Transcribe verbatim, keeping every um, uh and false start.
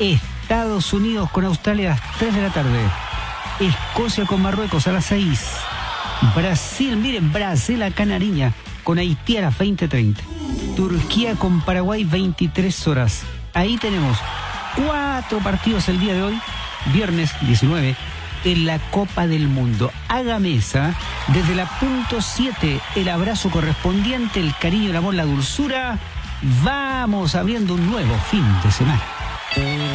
Estados Unidos con Australia a las tres de la tarde. Escocia con Marruecos a las seis. Brasil, miren, Brasil acá en Nariña con Haití a las veinte treinta. Turquía con Paraguay veintitrés horas. Ahí tenemos cuatro partidos el día de hoy, viernes diecinueve, en la Copa del Mundo. Haga mesa, desde la punto siete, el abrazo correspondiente, el cariño, el amor, la dulzura. Vamos abriendo un nuevo fin de semana.